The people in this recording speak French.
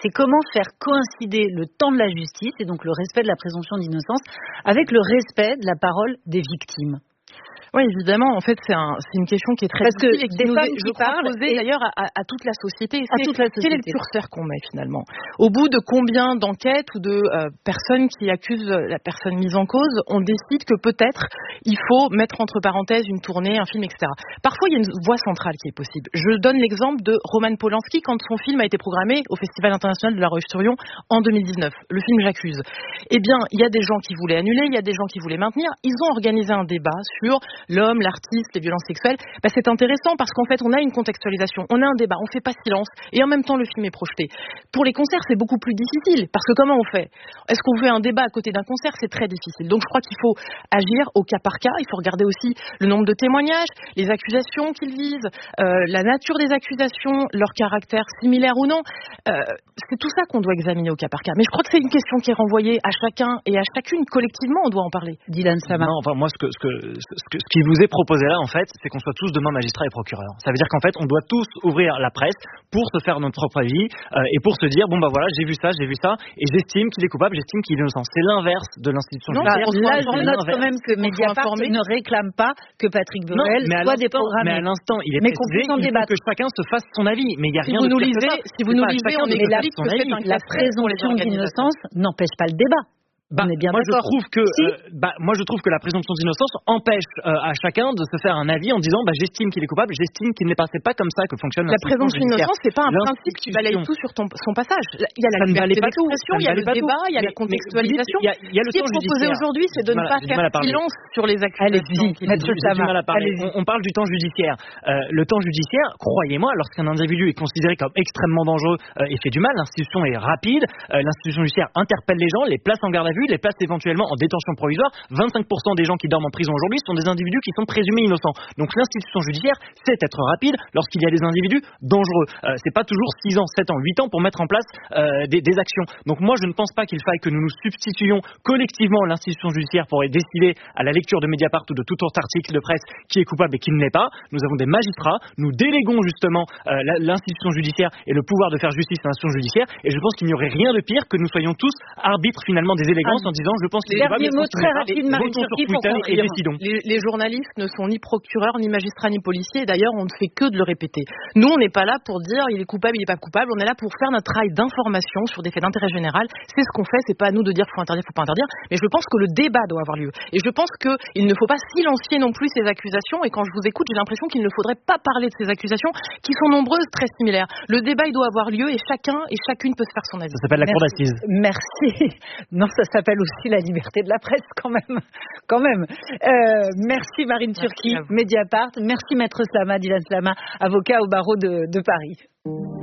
C'est comment faire coïncider le temps de la justice, et donc le respect de la présomption d'innocence, avec le respect de la parole des victimes. Oui, évidemment. En fait, c'est une question qui est très difficile et qui nous est posée d'ailleurs à toute la société. Quel est le curseur qu'on met finalement ? Au bout de combien d'enquêtes ou de personnes qui accusent la personne mise en cause, on décide que peut-être il faut mettre entre parenthèses une tournée, un film, etc. Parfois, il y a une voie centrale qui est possible. Je donne l'exemple de Roman Polanski quand son film a été programmé au Festival international de La Roche-sur-Yon en 2019. Le film J'accuse. Eh bien, il y a des gens qui voulaient annuler, il y a des gens qui voulaient maintenir. Ils ont organisé un débat sur l'homme, l'artiste, les violences sexuelles. C'est intéressant parce qu'en fait, on a une contextualisation, on a un débat, on fait pas silence et en même temps, le film est projeté. Pour les concerts, c'est beaucoup plus difficile parce que comment on fait ? Est-ce qu'on fait un débat à côté d'un concert ? C'est très difficile. Donc, je crois qu'il faut agir au cas par cas. Il faut regarder aussi le nombre de témoignages, les accusations qu'ils visent, la nature des accusations, leur caractère similaire ou non. C'est tout ça qu'on doit examiner au cas par cas. Mais je crois que c'est une question qui est renvoyée à chacun et à chacune. Collectivement, on doit en parler. Dylan Slama. Non, enfin, moi, ce qui vous est proposé là, en fait, c'est qu'on soit tous demain magistrats et procureurs. Ça veut dire qu'en fait, on doit tous ouvrir la presse pour se faire notre propre avis et pour se dire, bon bah voilà, j'ai vu ça, et j'estime qu'il est coupable, j'estime qu'il est innocent. C'est l'inverse de l'institution judiciaire. Là, je note quand même que Mediapart ne réclame pas que Patrick Borel soit déprogrammé. Mais à l'instant, il est précisé que chacun se fasse son avis. Mais il n'y a rien de pire que ça. Si vous nous lisez, on explique que c'est un la présomption d'innocence n'empêche pas le débat. Moi je trouve que la présomption d'innocence empêche à chacun de se faire un avis en disant j'estime qu'il est coupable, j'estime qu'il n'est pas. C'est pas comme ça que fonctionne la présomption d'innocence. C'est pas un principe qui balaye tout sur son passage. Il y a la liberté d'expression, il y a le débat, il y a la contextualisation. Ce qui est proposé aujourd'hui, c'est de ne pas faire silence sur les accusations. On parle du temps judiciaire. Le temps judiciaire, croyez-moi, lorsqu'un individu est considéré comme extrêmement dangereux et fait du mal, l'institution est rapide, l'institution judiciaire interpelle les gens, les place en garde à vue, les place éventuellement en détention provisoire. 25% des gens qui dorment en prison aujourd'hui sont des individus qui sont présumés innocents. Donc l'institution judiciaire sait être rapide lorsqu'il y a des individus dangereux. C'est pas toujours 6 ans, 7 ans, 8 ans pour mettre en place des actions. Donc moi je ne pense pas qu'il faille que nous nous substituions collectivement à l'institution judiciaire pour décider à la lecture de Mediapart ou de tout autre article de presse qui est coupable et qui ne l'est pas. Nous avons des magistrats, nous déléguons justement l'institution judiciaire et le pouvoir de faire justice à l'institution judiciaire, et je pense qu'il n'y aurait rien de pire que nous soyons tous arbitres finalement des élégants en disant je pense que dernier mot très rapide, Marine Turki, pour conclure. Les journalistes ne sont ni procureurs, ni magistrats, ni policiers, et d'ailleurs on ne fait que de le répéter. Nous on n'est pas là pour dire il est coupable, il n'est pas coupable, on est là pour faire notre travail d'information sur des faits d'intérêt général. C'est ce qu'on fait, c'est pas à nous de dire faut interdire, faut pas interdire, mais je pense que le débat doit avoir lieu. Et je pense qu'il ne faut pas silencier non plus ces accusations, et quand je vous écoute, j'ai l'impression qu'il ne faudrait pas parler de ces accusations qui sont nombreuses, très similaires. Le débat il doit avoir lieu et chacun et chacune peut se faire son avis. Ça s'appelle la cour d'assises. Merci. Non, ça s'appelle aussi la liberté de la presse quand même. Merci Marine Turki, Mediapart. Merci Maître Slama, Dylan Slama, avocat au barreau de Paris.